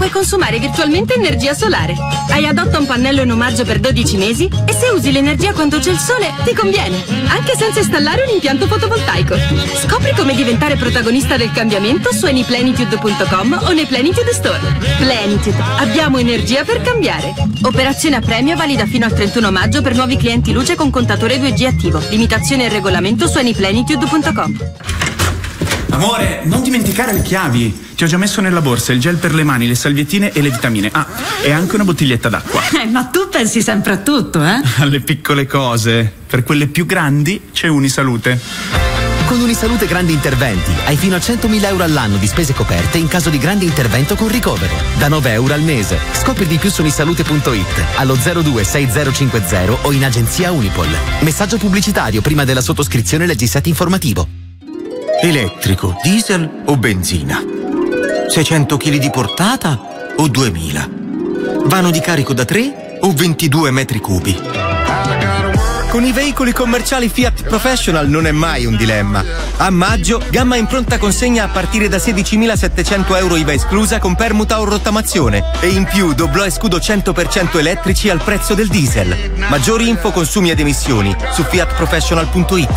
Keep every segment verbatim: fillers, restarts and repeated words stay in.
puoi consumare virtualmente energia solare. Hai Adotta un pannello in omaggio per dodici mesi e se usi l'energia quando c'è il sole ti conviene, anche senza installare un impianto fotovoltaico. Scopri come diventare protagonista del cambiamento su anyplenitude punto com o nei Plenitude Store. Plenitude, abbiamo energia per cambiare. Operazione a premio valida fino al trentuno maggio per nuovi clienti luce con contatore due G attivo. Limitazione e regolamento su anyplenitude punto com. Amore, non dimenticare le chiavi. Ti ho già messo nella borsa il gel per le mani, le salviettine e le vitamine. Ah, e anche una bottiglietta d'acqua. Eh, ma tu pensi sempre a tutto, eh? Alle piccole cose. Per quelle più grandi c'è Unisalute. Con Unisalute Grandi Interventi hai fino a centomila euro all'anno di spese coperte in caso di grande intervento con ricovero. Da nove euro al mese. Scopri di più su unisalute punto it, allo zero due sei zero cinque zero o in agenzia Unipol. Messaggio pubblicitario prima della sottoscrizione, leggi set informativo. Elettrico, diesel o benzina? seicento chili di portata o duemila? Vano di carico da tre o ventidue metri cubi? Con i veicoli commerciali Fiat Professional non è mai un dilemma. A maggio, gamma in pronta consegna a partire da sedicimilasettecento euro I V A esclusa con permuta o rottamazione. E in più doblò e scudo cento per cento elettrici al prezzo del diesel. Maggiori info, consumi ed emissioni su fiat professional punto it.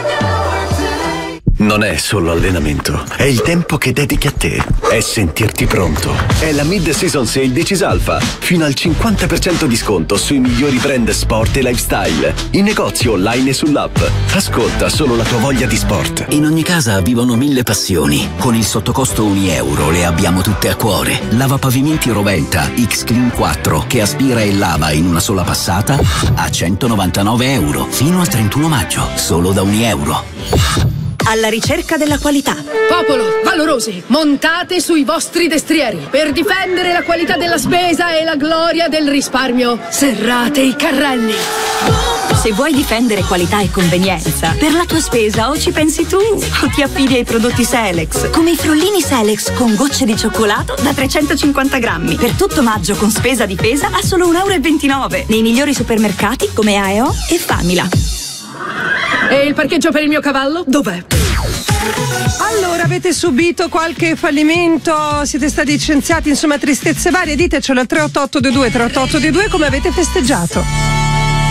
Non è solo allenamento, è il tempo che dedichi a te, è sentirti pronto. È la mid-season sale di Cisalfa, fino al cinquanta per cento di sconto sui migliori brand sport e lifestyle, in negozio online e sull'app. Ascolta solo la tua voglia di sport. In ogni casa vivono mille passioni, con il sottocosto un euro le abbiamo tutte a cuore. Lavapavimenti Roventa X-Clean quattro, che aspira e lava in una sola passata, a centonovantanove euro, fino al trentuno maggio, solo da un euro. Alla ricerca della qualità. Popolo, valorosi, montate sui vostri destrieri. Per difendere la qualità della spesa e la gloria del risparmio, serrate i carrelli. Se vuoi difendere qualità e convenienza, per la tua spesa o ci pensi tu o ti affidi ai prodotti Selex, come i frollini Selex con gocce di cioccolato da trecentocinquanta grammi. Per tutto maggio con spesa difesa a solo un euro e ventinove nei migliori supermercati come A E O e Famila. E il parcheggio per il mio cavallo? Dov'è? Allora, avete subito qualche fallimento, siete stati licenziati, insomma tristezze varie, ditecelo al tre otto otto due due tre otto otto due due come avete festeggiato.